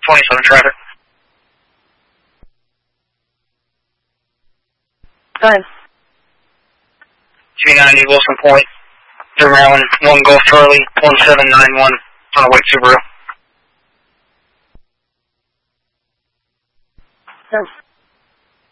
27 traffic. Go ahead. G90 Wilson Point, New Maryland, 1 Golf Charlie, 1791, on a white Subaru. Go.